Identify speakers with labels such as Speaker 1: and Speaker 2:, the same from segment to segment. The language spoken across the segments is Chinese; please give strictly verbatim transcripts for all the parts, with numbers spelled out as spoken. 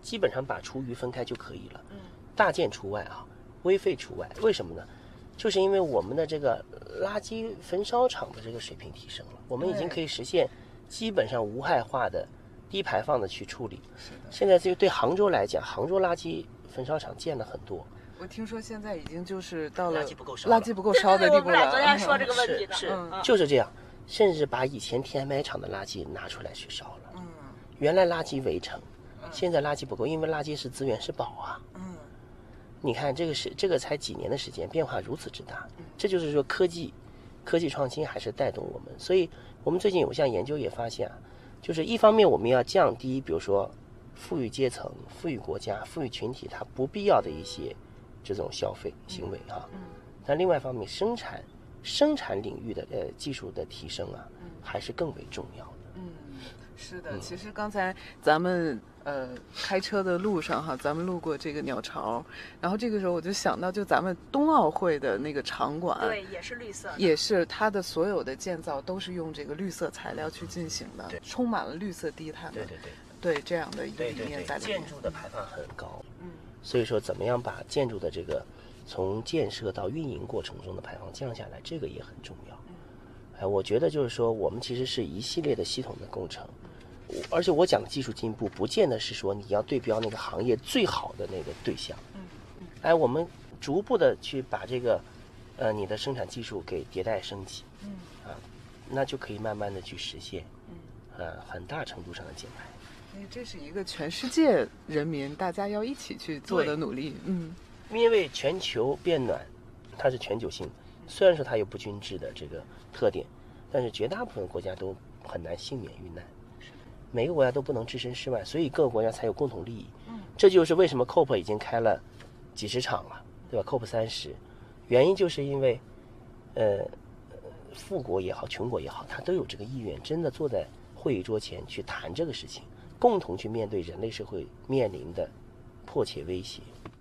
Speaker 1: 基本上把厨余分开就可以了，大件除外啊，微废除外。为什么呢？就是因为我们的这个垃圾焚烧厂的这个水平提升了，我们已经可以实现基本上无害化的低排放的去处理。现在对杭州来讲，杭州垃圾焚烧厂建了很多。
Speaker 2: 我听说现在已经就是到了
Speaker 1: 垃圾不够烧，
Speaker 2: 垃圾不够烧的地步了。
Speaker 3: 我们俩昨天说这个问题的，
Speaker 1: 是是、嗯、就是这样，甚至把以前 T M I 厂的垃圾拿出来去烧了。嗯，原来垃圾围城，现在垃圾不够，因为垃圾是资源是宝啊。嗯，你看这个是这个才几年的时间，变化如此之大，这就是说科技科技创新还是带动我们。所以我们最近有项研究也发现啊，就是一方面我们要降低，比如说富裕阶层、富裕国家、富裕群体它不必要的一些这种消费行为啊，嗯，但另外一方面，生产生产领域的呃技术的提升啊，嗯，还是更为重要的。
Speaker 2: 嗯，是的，嗯，其实刚才咱们呃开车的路上哈，咱们路过这个鸟巢，然后这个时候我就想到，就咱们冬奥会的那个场馆，
Speaker 3: 对，也是绿色的，
Speaker 2: 也是它的所有的建造都是用这个绿色材料去进行的，
Speaker 1: 对，
Speaker 2: 充满了绿色低碳的，
Speaker 1: 对对对，
Speaker 2: 对这样的一个理念在里面。
Speaker 1: 建筑的排放很高，嗯。所以说怎么样把建筑的这个从建设到运营过程中的排放降下来，这个也很重要。哎，我觉得就是说我们其实是一系列的系统的工程，而且我讲的技术进步不见得是说你要对标那个行业最好的那个对象。哎，我们逐步的去把这个呃你的生产技术给迭代升级，啊，那就可以慢慢的去实现呃很大程度上的减排。
Speaker 2: 这是一个全世界人民大家要一起去做的努力。嗯，
Speaker 1: 因为全球变暖它是全球性的，虽然说它有不均质的这个特点，但是绝大部分国家都很难幸免于难，每个国家都不能置身事外，所以各个国家才有共同利益。嗯，这就是为什么 C O P 已经开了几十场了，对吧？ C O P 三十，原因就是因为呃富国也好穷国也好，他都有这个意愿真的坐在会议桌前去谈这个事情，共同去面对人类社会面临的迫切威胁。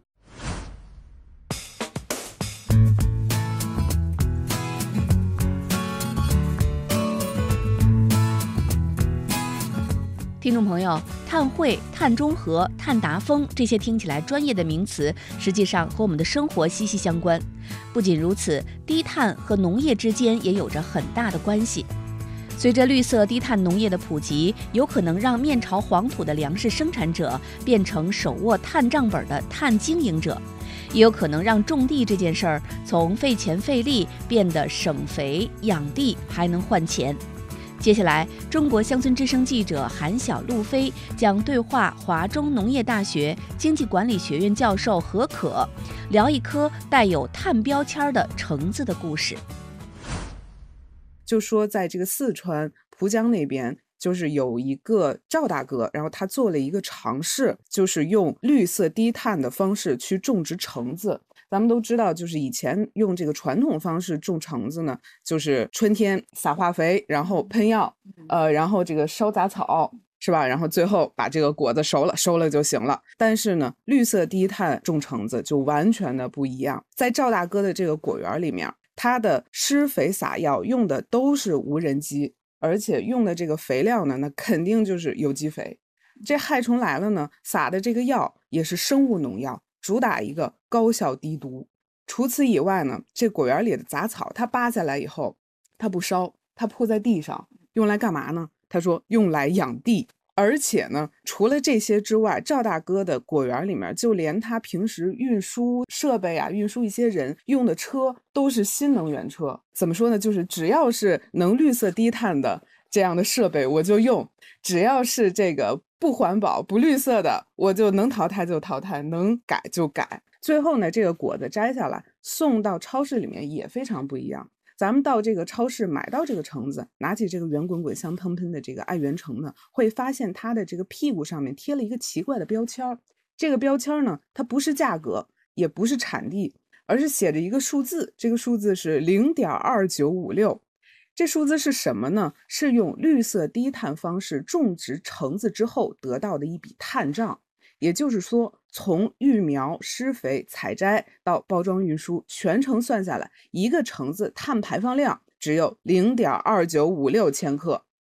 Speaker 4: 听众朋友，碳汇、碳中和、碳达峰这些听起来专业的名词，实际上和我们的生活息息相关。不仅如此，低碳和农业之间也有着很大的关系。随着绿色低碳农业的普及，有可能让面朝黄土的粮食生产者变成手握碳账本的碳经营者，也有可能让种地这件事儿从费钱费力变得省肥养地还能换钱。接下来，中国乡村之声记者韩晓路飞将对话华中农业大学经济管理学院教授何可，聊一颗带有碳标签的橙子的故事。
Speaker 2: 就说在这个四川蒲江那边，就是有一个赵大哥，然后他做了一个尝试，就是用绿色低碳的方式去种植橙子。咱们都知道，就是以前用这个传统方式种橙子呢，就是春天撒化肥，然后喷药，呃，然后这个烧杂草，是吧？然后最后把这个果子熟了，收了就行了。但是呢，绿色低碳种橙子就完全的不一样。在赵大哥的这个果园里面，他的施肥撒药用的都是无人机，而且用的这个肥料呢，那肯定就是有机肥。这害虫来了呢，撒的这个药也是生物农药，主打一个高效低毒。除此以外呢，这果园里的杂草它扒下来以后，它不烧，它铺在地上，用来干嘛呢？他说用来养地。而且呢，除了这些之外，赵大哥的果园里面，就连他平时运输设备啊，运输一些人用的车都是新能源车。怎么说呢？就是只要是能绿色低碳的这样的设备我就用，只要是这个不环保不绿色的，我就能淘汰就淘汰，能改就改。最后呢，这个果子摘下来送到超市里面也非常不一样。咱们到这个超市买到这个橙子，拿起这个圆滚滚香喷喷的这个爱媛橙呢，会发现它的这个屁股上面贴了一个奇怪的标签。这个标签呢，它不是价格，也不是产地，而是写着一个数字，这个数字是 零点二九五六。这数字是什么呢？是用绿色低碳方式种植橙子之后得到的一笔碳账。也就是说，从育苗、施肥、采摘到包装运输，全程算下来，一个橙子碳排放量只有 零点二九五六千克。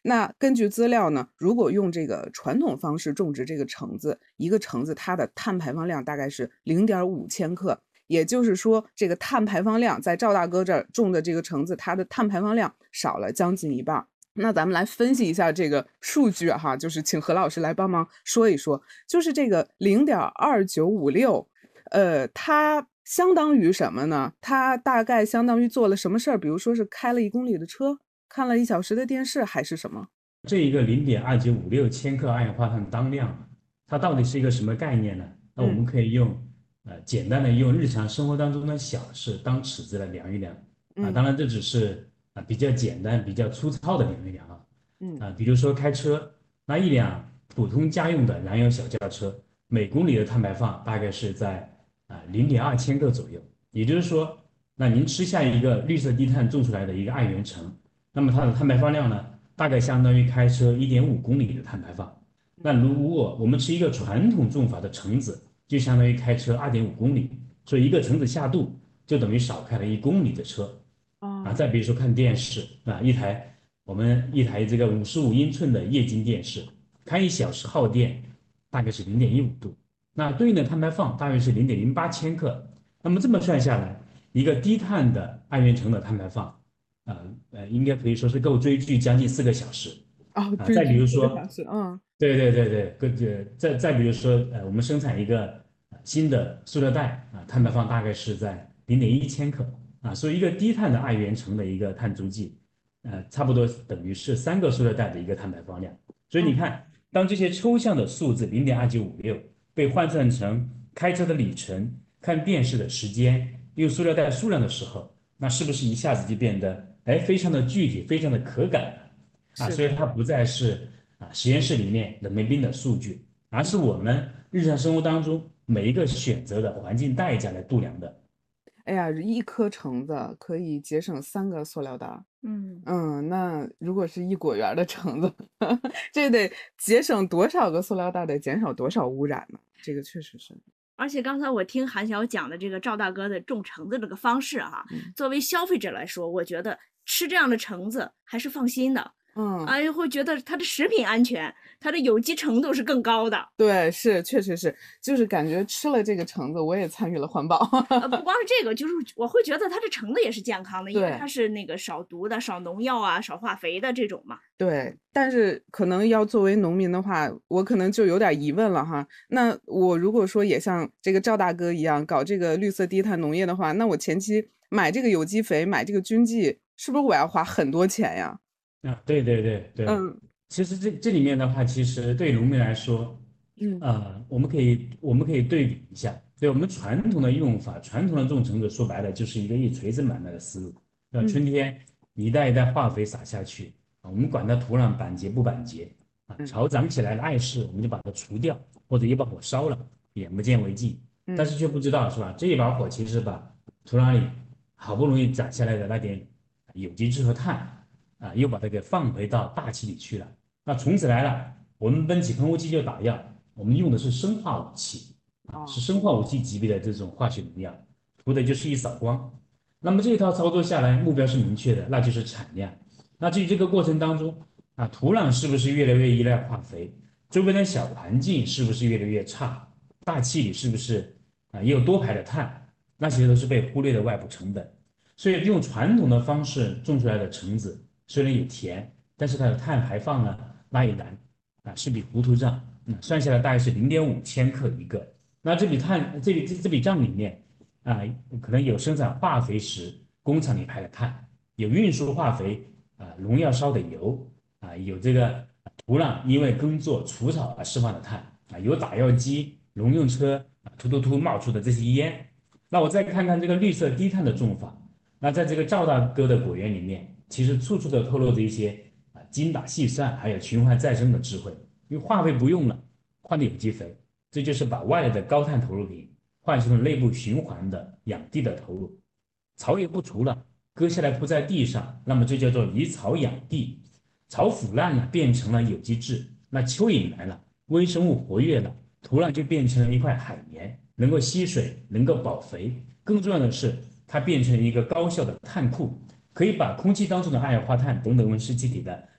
Speaker 2: 那根据资料呢，如果用这个传统方式种植这个橙子，一个橙子它的碳排放量大概是零点五千克，也就是说这个碳排放量在赵大哥这儿种的这个橙子，它的碳排放量少了将近一半。那咱们来分析一下这个数据哈，就是请何老师来帮忙说一说，就是这个零点二九五六，呃，它相当于什么呢？它大概相当于做了什么事儿？比如说是开了一公里的车，看了一小时的电视，还是什么？
Speaker 5: 这一个零点二九五六千克二氧化碳当量，它到底是一个什么概念呢？那我们可以用、嗯、呃简单的用日常生活当中的小事当尺子来量一量啊，当然这只是啊比较简单、比较粗糙的量一量啊。嗯啊，比如说开车，那一辆普通家用的燃油小轿车，每公里的碳排放大概是在啊零点二千克左右。也就是说，那您吃下一个绿色低碳种出来的一个爱媛橙，那么它的碳排放量呢，大概相当于开车一点五公里的碳排放。那如果我们吃一个传统种法的橙子，就相当于开车二点五公里，所以一个橙子下肚就等于少开了一公里的车。啊，再比如说看电视啊，一台我们一台这个五十五英寸的液晶电视，开一小时耗电大概是零点一五度，那对应的碳排放大约是零点零八千克。那么这么算下来，一个低碳的爱媛橙的碳排放，呃呃，应该可以说是够追剧将近四个小时。
Speaker 2: 哦，
Speaker 5: 啊，再比如说，
Speaker 2: 嗯，
Speaker 5: 对对对对，跟着再再比如说，呃，我们生产一个新的塑料袋啊，碳排放大概是在零点一千克啊，所以一个低碳的爱媛橙的一个碳足迹，呃，差不多等于是三个塑料袋的一个碳排放量。所以你看，当这些抽象的数字零点二九五六被换算成开车的里程、看电视的时间、用塑料袋数量的时候，那是不是一下子就变得哎非常的具体、非常的可感了？啊，所以它不再是啊实验室里面冷冰冰的数据，而是我们日常生活当中每一个选择的环境代价来度量的。
Speaker 2: 哎呀，一颗橙子可以节省三个塑料袋。嗯嗯，那如果是一果园的橙子，这得节省多少个塑料袋，得减少多少污染呢？这个确实是。
Speaker 3: 而且刚才我听韩晓讲的这个赵大哥的种橙子这个方式哈、啊嗯，作为消费者来说，我觉得吃这样的橙子还是放心的。嗯，哎，会觉得它的食品安全，它的有机程度是更高的。
Speaker 2: 对，是，确实是，就是感觉吃了这个橙子，我也参与了环保。
Speaker 3: 呃，不光是这个，就是我会觉得它这橙子也是健康的，因为它是那个少毒的、少农药啊、少化肥的这种嘛。
Speaker 2: 对，但是可能要作为农民的话，我可能就有点疑问了哈。那我如果说也像这个赵大哥一样搞这个绿色低碳农业的话，那我前期买这个有机肥、买这个菌剂，是不是我要花很多钱呀？
Speaker 5: 啊，对对对对，嗯，其实这这里面的话，其实对农民来说，嗯，呃，我们可以我们可以对比一下，对我们传统的用法，传统的种橙子，说白了就是一个一锤子买卖的思路。那春天一袋一袋化肥撒下去，啊，我们管它土壤板结不板结，啊，草长起来了碍事，我们就把它除掉，或者一把火烧了，眼不见为净。但是却不知道是吧？这一把火其实把土壤里好不容易长下来的那点有机质和碳。啊，又把它给放回到大气里去了。那虫子来了，我们喷起喷雾器就打药，我们用的是生化武器啊，是生化武器级别的这种化学农药，涂的就是一扫光。那么这一套操作下来，目标是明确的，那就是产量。那至于这个过程当中啊，土壤是不是越来越依赖化肥？周边的小环境是不是越来越差？大气里是不是啊也有多排的碳？那些都是被忽略的外部成本。所以用传统的方式种出来的橙子，虽然有甜，但是它的碳排放呢，那一栏啊是笔糊涂账，嗯，算下来大概是零点五千克一个。那这笔碳，这笔这这笔账里面啊，可能有生产化肥时工厂里排的碳，有运输化肥啊农药烧的油啊，有这个土壤因为耕作除草而释放的碳啊，有打药机、农用车啊突突突冒出的这些烟。那我再看看这个绿色低碳的种法，那在这个赵大哥的果园里面。其实处处的透露着一些啊精打细算，还有循环再生的智慧。因为化肥不用了，换的有机肥，这就是把外来的高碳投入品换成了内部循环的养地的投入。草也不除了，割下来铺在地上，那么这叫做以草养地。草腐烂了，变成了有机质，那蚯蚓来了，微生物活跃了，土壤就变成了一块海绵，能够吸水，能够保肥。更重要的是，它变成一个高效的碳库。可以把空气当中的二氧化碳等等温室气体的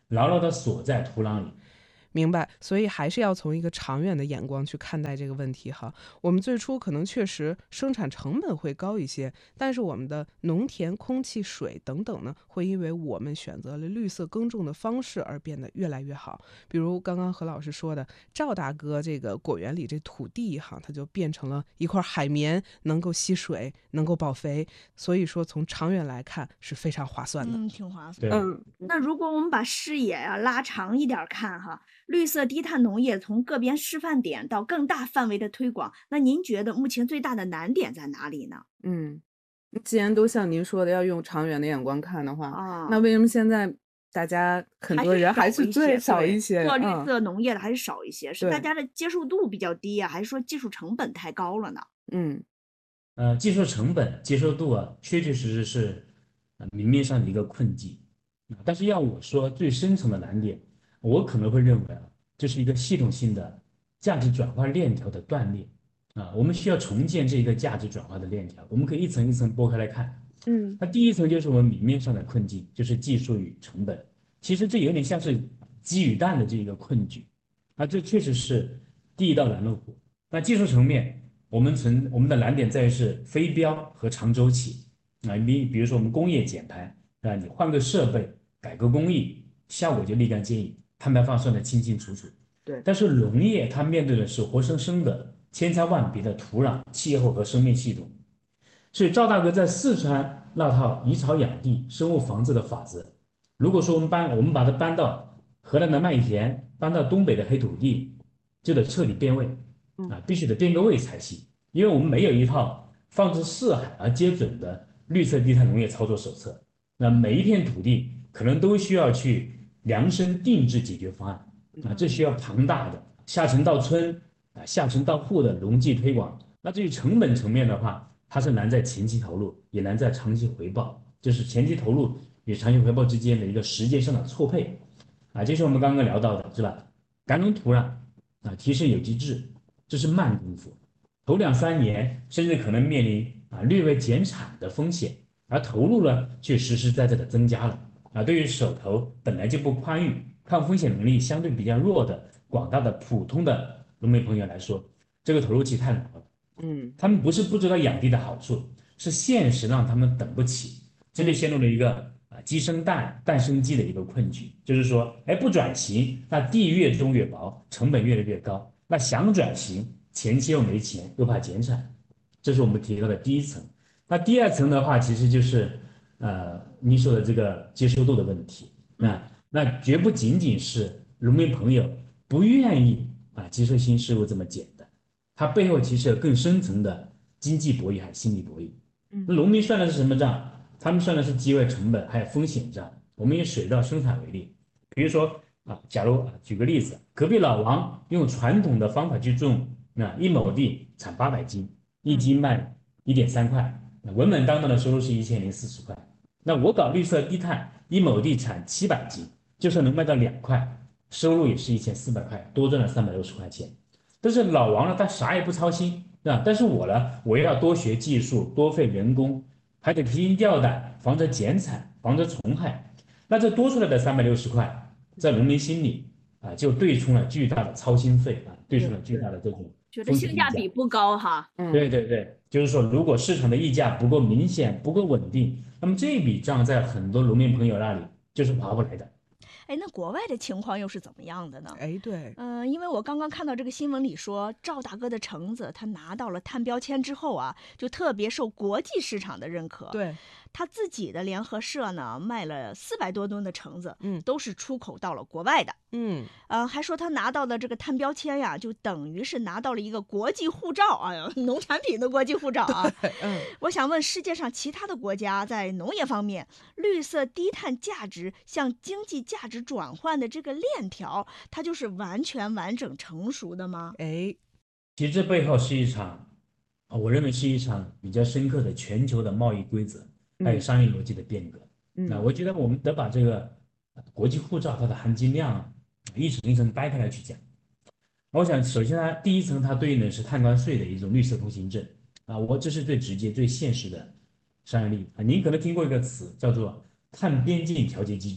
Speaker 5: 牢牢地锁在土壤里。
Speaker 2: 明白，所以还是要从一个长远的眼光去看待这个问题哈。我们最初可能确实生产成本会高一些，但是我们的农田、空气、水等等呢，会因为我们选择了绿色耕种的方式而变得越来越好。比如刚刚何老师说的，赵大哥这个果园里这土地哈，它就变成了一块海绵，能够吸水，能够保肥，所以说从长远来看是非常划算的。
Speaker 3: 嗯，挺划算。
Speaker 2: 嗯，
Speaker 3: 那如果我们把视野啊拉长一点看哈。绿色低碳农业从个别示范点到更大范围的推广，那您觉得目前最大的难点在哪里呢？
Speaker 2: 嗯，既然都像您说的要用长远的眼光看的话，
Speaker 3: 啊，
Speaker 2: 那为什么现在大家很多人还是最少一些
Speaker 3: 做绿色农业的还是少一些？是大家的接受度比较低啊，还是说技术成本太高了呢？
Speaker 2: 嗯，
Speaker 5: 呃，技术成本、接受度啊，确确实实是呃明面上的一个困境。但是要我说最深层的难点，我可能会认为啊，这是一个系统性的价值转化链条的断裂啊，我们需要重建这一个价值转化的链条。我们可以一层一层剥开来看，
Speaker 2: 嗯，
Speaker 5: 那第一层就是我们明面上的困境，就是技术与成本。其实这有点像是鸡与蛋的这一个困局啊，这确实是第一道拦路虎。那技术层面，我们存我们的难点在于是非标和长周期啊，你比如说我们工业减排啊，你换个设备。改革工艺，效果就立竿见影，碳排放算得清清楚楚。
Speaker 2: 对，
Speaker 5: 但是农业它面对的是活生生的千差万别的土壤、气候和生命系统。所以赵大哥在四川那套以草养地、生物防治的法则，如果说我们搬我们把它搬到河南的麦田，搬到东北的黑土地，就得彻底变味啊，必须得变个味才行。因为我们没有一套放之四海而皆准的绿色低碳农业操作手册，那每一片土地可能都需要去量身定制解决方案啊，这需要庞大的下沉到村啊、下沉到户的农技推广。那至于成本层面的话，它是难在前期投入，也难在长期回报，就是前期投入与长期回报之间的一个时间上的错配啊，就是我们刚刚聊到的，是吧？改良土壤啊，提升有机质，这是慢功夫，头两三年甚至可能面临啊略微减产的风险，而投入呢却实实在在的增加了。啊，对于手头本来就不宽裕、抗风险能力相对比较弱的广大的普通的农民朋友来说，这个投入期太难了。
Speaker 2: 嗯，
Speaker 5: 他们不是不知道养地的好处，是现实让他们等不起，真的陷入了一个啊鸡生蛋、蛋生鸡的一个困局。就是说，哎，不转型，那地越种越薄，成本越来越高；那想转型，前期又没钱，又怕减产，这是我们提到的第一层。那第二层的话，其实就是。呃，你说的这个接受度的问题，那那绝不仅仅是农民朋友不愿意啊接受新事物这么简单，它背后其实有更深层的经济博弈还有心理博弈。那农民算的是什么账？他们算的是机会成本还有风险账。我们以水稻生产为例，比如说啊，假如啊举个例子，隔壁老王用传统的方法去种，那一亩地产八百斤，一斤卖一点三块。稳稳当当的收入是一千零四十块，那我搞绿色低碳，一亩地产七百斤，就算能卖到两块，收入也是一千四百块，多赚了三百六十块钱。但是老王呢，他啥也不操心，啊，但是我呢，我要多学技术，多费人工，还得提心吊胆，防着减产，防着虫害。那这多出来的三百六十块，在农民心里啊，就对冲了巨大的操心费啊，对冲了巨大的这种。
Speaker 3: 觉得性价比不高哈，
Speaker 5: 嗯，对对对，就是说，如果市场的溢价不够明显、不够稳定，那么这笔账在很多农民朋友那里就是划不来的。
Speaker 3: 哎，那国外的情况又是怎么样的呢？
Speaker 2: 哎，对，
Speaker 3: 嗯、呃，因为我刚刚看到这个新闻里说，赵大哥的橙子他拿到了碳标签之后啊，就特别受国际市场的认可。
Speaker 2: 对，
Speaker 3: 他自己的联合社呢，卖了四百多吨的橙子，
Speaker 2: 嗯，
Speaker 3: 都是出口到了国外的。
Speaker 2: 嗯，
Speaker 3: 呃，还说他拿到的这个碳标签呀，就等于是拿到了一个国际护照，哎呀，农产品的国际护照啊。
Speaker 2: 嗯，
Speaker 3: 我想问，世界上其他的国家在农业方面，绿色低碳价值向经济价值转换的这个链条，它就是完全完整成熟的吗？
Speaker 2: 哎，
Speaker 5: 其实这背后是一场，我认为是一场比较深刻的全球的贸易规则还有商业逻辑的变革。
Speaker 2: 嗯，
Speaker 5: 那我觉得我们得把这个国际护照它的含金量一层一层掰开来去讲。我想，首先它第一层它对应的是碳关税的一种绿色通行证啊，我这是最直接、最现实的商业利益啊。您可能听过一个词叫做碳边境调节机制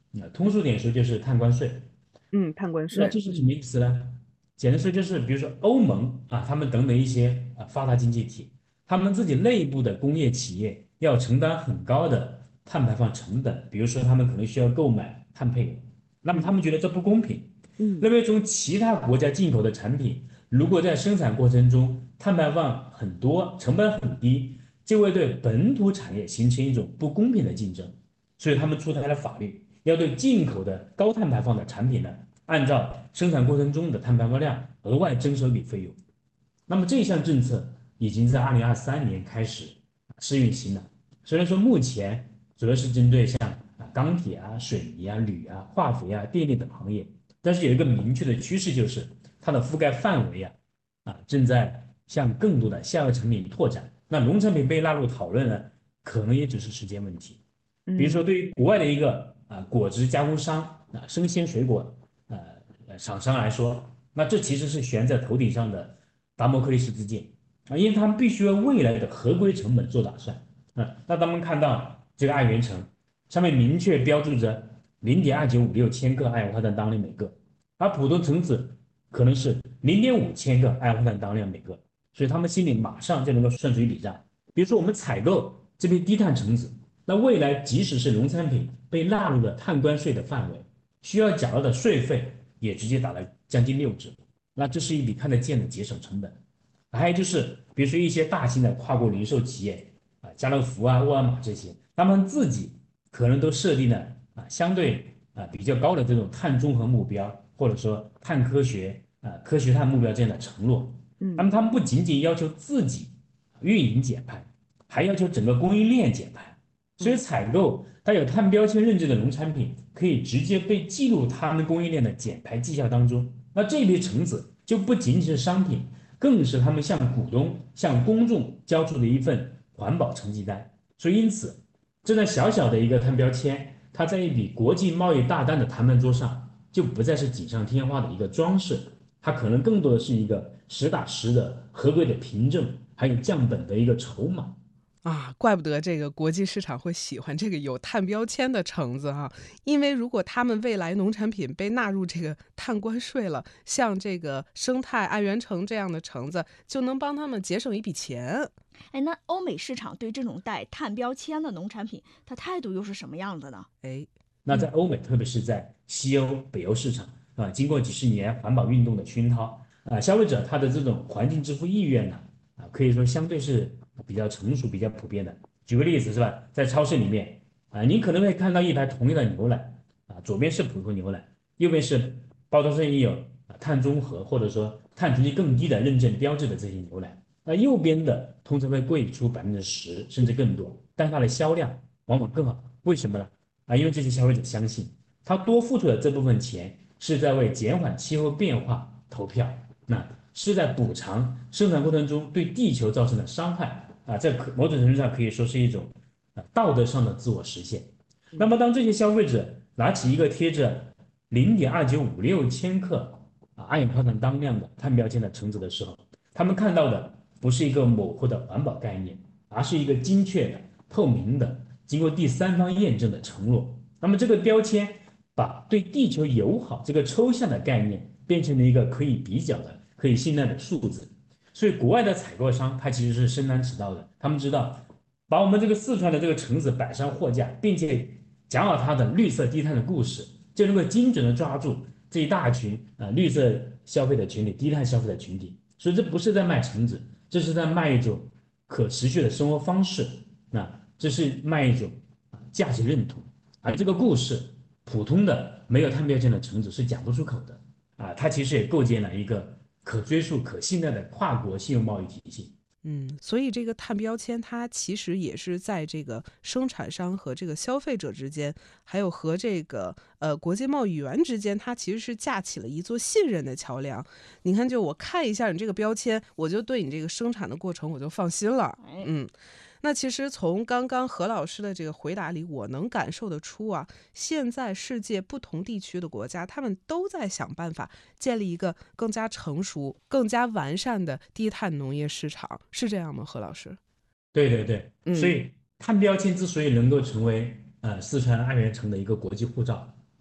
Speaker 5: 那通俗点说就是碳关税。
Speaker 2: 嗯，碳关税。
Speaker 5: 那这是什么意思呢？简单说就是，比如说欧盟啊，他们等等一些啊发达经济体，他们自己内部的工业企业要承担很高的碳排放成本，比如说他们可能需要购买碳配额，那么他们觉得这不公平。
Speaker 2: 嗯，
Speaker 5: 认为从其他国家进口的产品，如果在生产过程中碳排放很多，成本很低，就会对本土产业形成一种不公平的竞争，所以他们出台了法律，要对进口的高碳排放的产品呢，按照生产过程中的碳排放量额外征收一笔费用。那么这项政策已经在二零二三年开始试运行了。虽然说目前主要是针对像钢铁啊、水泥啊、铝啊、化肥啊、电力等行业，但是有一个明确的趋势，就是它的覆盖范围啊啊正在向更多的下游产品拓展。那农产品被纳入讨论呢，可能也只是时间问题。比如说，对于国外的一个啊果汁加工商啊、生鲜水果呃厂商来说，那这其实是悬在头顶上的达摩克利斯之剑啊，因为他们必须为未来的合规成本做打算啊。那他们看到这个二元橙上面明确标注着零点二九五六千克二氧化碳当量每个，而普通橙子可能是零点五千克二氧化碳当量每个，所以他们心里马上就能够算出一笔账。比如说我们采购这批低碳橙子，那未来即使是农产品被纳入了碳关税的范围，需要缴纳的税费也直接打了将近六折，那这是一笔看得见的节省成本。还有就是，比如说一些大型的跨国零售企业啊，家乐福啊、沃尔玛这些，他们自己可能都设定了啊相对啊比较高的这种碳中和目标，或者说碳科学啊、科学碳目标这样的承诺。嗯，那么他们不仅仅要求自己运营减排，还要求整个供应链减排。所以采购带有碳标签认证的农产品，可以直接被记录他们供应链的减排绩效当中。那这批橙子就不仅仅是商品，更是他们向股东、向公众交出的一份环保成绩单。所以因此，这样小小的一个碳标签，它在一笔国际贸易大单的谈判桌上，就不再是锦上添花的一个装饰，它可能更多的是一个实打实的合规的凭证，还有降本的一个筹码。
Speaker 2: 啊，怪不得这个国际市场会喜欢这个有碳标签的橙子哈，因为如果他们未来农产品被纳入这个碳关税了，像这个生态二元橙这样的橙子，就能帮他们节省一笔钱。
Speaker 3: 哎，那欧美市场对这种带碳标签的农产品，它态度又是什么样的呢？
Speaker 2: 哎，
Speaker 5: 那在欧美，特别是在西欧、北欧市场啊，经过几十年环保运动的熏陶啊，消费者他的这种环境支付意愿呢，啊，可以说相对是比较成熟、比较普遍的。举个例子是吧，在超市里面啊，你可能会看到一排同样的牛奶啊，左边是普通牛奶，右边是包装上印有碳中和或者说碳足迹更低的认证标志的这些牛奶。那右边的通常会贵出百分之十甚至更多，但它的销量往往更好。为什么呢？啊，因为这些消费者相信，他多付出的这部分钱是在为减缓气候变化投票，那是在补偿生产过程中对地球造成的伤害啊，在某种程度上可以说是一种啊道德上的自我实现。那么，当这些消费者拿起一个贴着零点二九五六千克啊二氧化碳当量的碳标签的橙子的时候，他们看到的不是一个模糊的环保概念，而是一个精确的、透明的、经过第三方验证的承诺。那么这个标签把对地球友好这个抽象的概念变成了一个可以比较的、可以信赖的数字。所以国外的采购商他其实是深谙此道的，他们知道把我们这个四川的这个橙子摆上货架，并且讲好它的绿色低碳的故事，就能够精准的抓住这一大群啊、呃、绿色消费的群体、低碳消费的群体。所以这不是在卖橙子，这是在卖一种可持续的生活方式，那这是卖一种价值认同。而这个故事，普通的没有碳标签的橙子是讲不出口的啊，它其实也构建了一个可追溯、可信赖的跨国信用贸易体系。
Speaker 2: 嗯，所以这个碳标签它其实也是在这个生产商和这个消费者之间，还有和这个呃国际贸易员之间，它其实是架起了一座信任的桥梁。你看，就我看一下你这个标签，我就对你这个生产的过程我就放心了。嗯。那其实从刚刚何老师的这个回答里，我能感受得出啊，现在世界不同地区的国家，他们都在想办法建立一个更加成熟、更加完善的低碳农业市场，是这样吗？何老师？
Speaker 5: 对对对，嗯、所以碳标签之所以能够成为呃四川二元橙的一个国际护照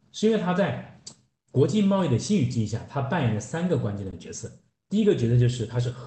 Speaker 5: 是因为它在国际贸易的新语境下，它扮演了三个关键的角色。第一个角色就是它是合